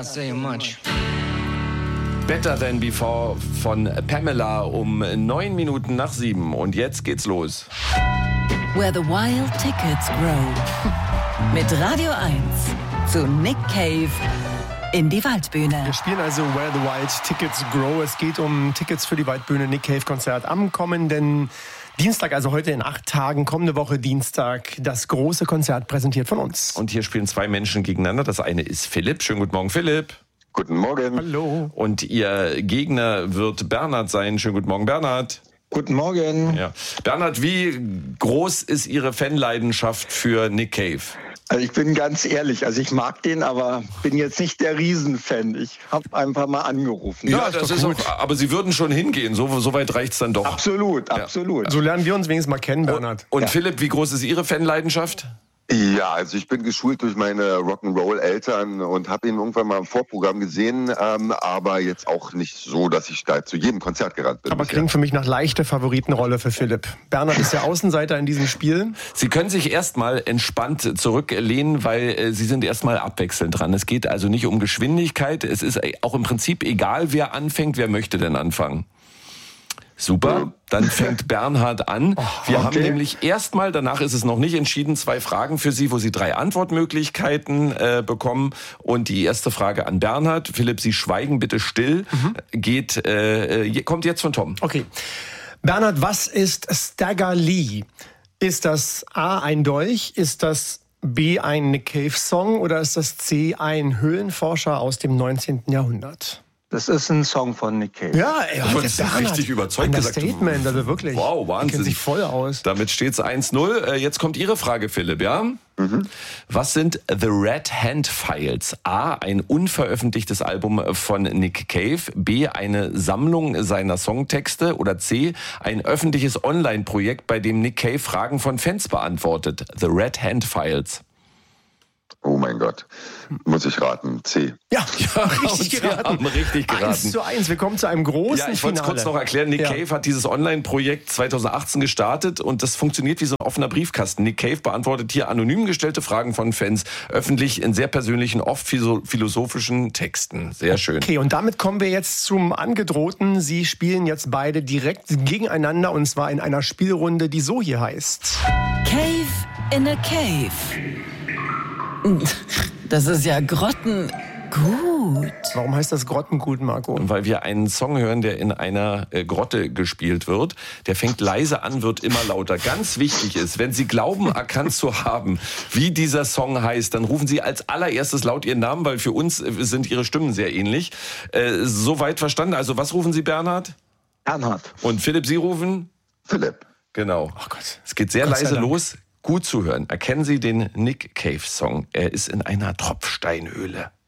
not saying much. Better Than Before von Pamela um 7:09. Und jetzt geht's los. Where the Wild Tickets Grow. Mit Radio 1 zu Nick Cave in die Waldbühne. Wir spielen also Where the Wild Tickets Grow. Es geht um Tickets für die Waldbühne Nick Cave Konzert am kommenden Dienstag, also heute in 8 Tagen, kommende Woche Dienstag, das große Konzert präsentiert von uns. Und hier spielen 2 Menschen gegeneinander. Das eine ist Philipp. Schönen guten Morgen, Philipp. Guten Morgen. Hallo. Und Ihr Gegner wird Bernhard sein. Schönen guten Morgen, Bernhard. Guten Morgen. Ja. Bernhard, wie groß ist Ihre Fanleidenschaft für Nick Cave? Also ich bin ganz ehrlich, also ich mag den, aber bin jetzt nicht der Riesenfan. Ich habe einfach mal angerufen. Ja, das ist auch, aber Sie würden schon hingehen. So weit reicht's dann doch. Absolut, absolut. So lernen wir uns wenigstens mal kennen, Bernhard. Und Philipp, wie groß ist Ihre Fanleidenschaft? Ja, also ich bin geschult durch meine Rock'n'Roll-Eltern und habe ihn irgendwann mal im Vorprogramm gesehen, aber jetzt auch nicht so, dass ich da zu jedem Konzert gerannt bin. Aber klingt für mich nach leichter Favoritenrolle für Philipp. Bernhard ist der Außenseiter in diesem Spiel. Sie können sich erstmal entspannt zurücklehnen, weil Sie sind erstmal abwechselnd dran. Es geht also nicht um Geschwindigkeit. Es ist auch im Prinzip egal, wer anfängt. Wer möchte denn anfangen? Super, dann fängt Bernhard an. Wir haben nämlich erstmal, danach ist es noch nicht entschieden, 2 Fragen für Sie, wo Sie 3 Antwortmöglichkeiten bekommen. Und die erste Frage an Bernhard. Philipp, Sie schweigen bitte still. Kommt jetzt von Tom. Okay. Bernhard, was ist Stagger Lee? Ist das A, ein Dolch? Ist das B, ein Nick Cave-Song? Oder ist das C, ein Höhlenforscher aus dem 19. Jahrhundert? Das ist ein Song von Nick Cave. Ja, Du hast richtig überzeugt gesagt. Statement, also wirklich. Wow, Wahnsinn. Die kennt sich voll aus. Damit steht's 1-0. Jetzt kommt Ihre Frage, Philipp, ja? Was sind The Red Hand Files? A, ein unveröffentlichtes Album von Nick Cave. B, eine Sammlung seiner Songtexte. Oder C, ein öffentliches Online-Projekt, bei dem Nick Cave Fragen von Fans beantwortet. The Red Hand Files. Oh mein Gott, muss ich raten, C. Ja, richtig geraten. Richtig geraten. 1:1, wir kommen zu einem großen Ja, ich wollte es Finale. kurz noch erklären. Nick Cave hat dieses Online-Projekt 2018 gestartet und das funktioniert wie so ein offener Briefkasten. Nick Cave beantwortet hier anonym gestellte Fragen von Fans, öffentlich in sehr persönlichen, oft philosophischen Texten. Sehr schön. Okay, und damit kommen wir jetzt zum Angedrohten. Sie spielen jetzt beide direkt gegeneinander und zwar in einer Spielrunde, die so hier heißt. Cave in a Cave. Das ist ja grottengut. Warum heißt das Grottengut, Marco? Weil wir einen Song hören, der in einer Grotte gespielt wird. Der fängt leise an, wird immer lauter. Ganz wichtig ist, wenn Sie glauben, erkannt zu haben, wie dieser Song heißt, dann rufen Sie als allererstes laut Ihren Namen, weil für uns sind Ihre Stimmen sehr ähnlich. Soweit verstanden. Also was rufen Sie, Bernhard? Bernhard. Und Philipp, Sie rufen? Philipp. Genau. Oh Gott. Es geht sehr Gott sei leise Dank. los. Gut zuhören. Erkennen Sie den Nick Cave Song. Er ist in einer Tropfsteinhöhle.